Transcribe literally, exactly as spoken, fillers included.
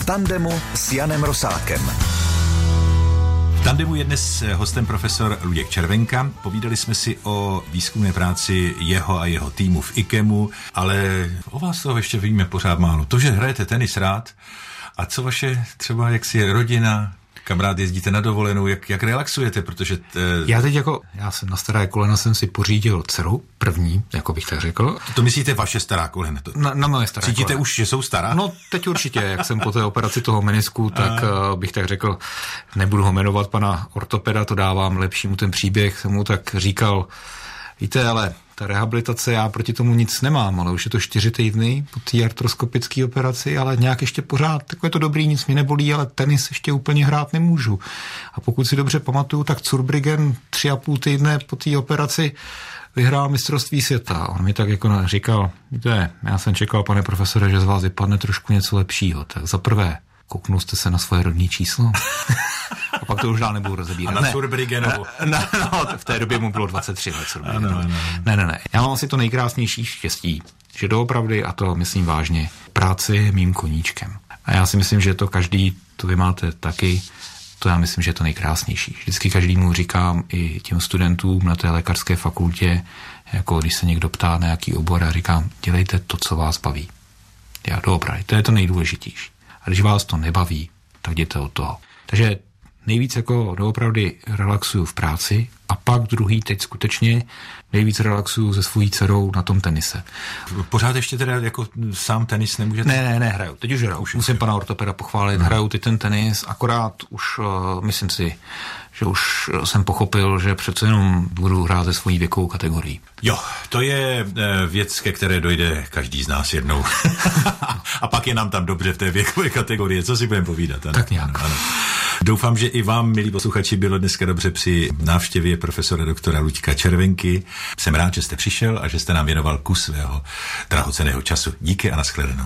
V tandemu s Janem Rosákem. V tandemu je dnes hostem profesor Luděk Červenka. Povídali jsme si o výzkumné práci jeho a jeho týmu v IKEMu, ale o vás toho ještě víme pořád málo. To, že hrajete tenis rád, a co vaše třeba, jak si je rodina, kam rád jezdíte na dovolenou, jak, jak relaxujete, protože... T... Já teď jako, já jsem na staré kolena jsem si pořídil dceru, první, jako bych tak řekl. To myslíte vaše stará kolena? To... Na, na moje staré Cítíte kolena. už, že jsou stará? No teď určitě, jak jsem po té operaci toho menisku, tak uh, bych tak řekl, nebudu ho jmenovat pana ortopeda, to dávám lepšímu ten příběh, jsem mu tak říkal, víte, ale ta rehabilitace, já proti tomu nic nemám, ale už je to čtyři týdny po té artroskopické operaci, ale nějak ještě pořád, takové to dobrý, nic mi nebolí, ale tenis ještě úplně hrát nemůžu. A pokud si dobře pamatuju, tak Zurbriggen tři a půl týdne po té operaci vyhrál mistrovství světa. On mi tak jako říkal, víte, já jsem čekal, pane profesore, že z vás vypadne trošku něco lepšího. Tak za prvé, kouknul jste se na svoje rodní číslo? A pak to už dál nebudu rozebírat. A na Zurbriggenovu. Ne, no, v té době mu bylo dvacet tři let. Ano, ano. Ne, ne, ne. Já mám asi to nejkrásnější štěstí, že doopravdy, a to myslím vážně, práce je mým koníčkem. A já si myslím, že to každý, to vy máte taky, to já myslím, že je to nejkrásnější. Vždycky každému říkám i těm studentům na té lékařské fakultě, jako když se někdo ptá na jaký obor, a říkám, dělejte to, co vás baví. Já doopravdy, to je to nejdůležitější. A když vás to nebaví, tak jděte od toho. Takže nejvíc jako doopravdy relaxuju v práci a pak druhý teď skutečně nejvíc relaxuju se svojí dcerou na tom tenise. Pořád ještě teda jako sám tenis nemůžete? Ne, ne, ne, hraju. Teď už hraju. Už musím pana ortopeda pochválit. No. Hraju teď ten tenis, akorát už uh, myslím si, že už jsem pochopil, že přece jenom budu hrát ze svojí věkovou kategorii. Jo, to je věc, ke které dojde každý z nás jednou. A pak je nám tam dobře v té věkové kategorii. Co si budeme povídat? Ano? Tak nějak. Ano, ano. Doufám, že i vám, milí posluchači, bylo dneska dobře při návštěvě profesora doktora Luďka Červenky. Jsem rád, že jste přišel a že jste nám věnoval kus svého drahocenného času. Díky a nashledanou.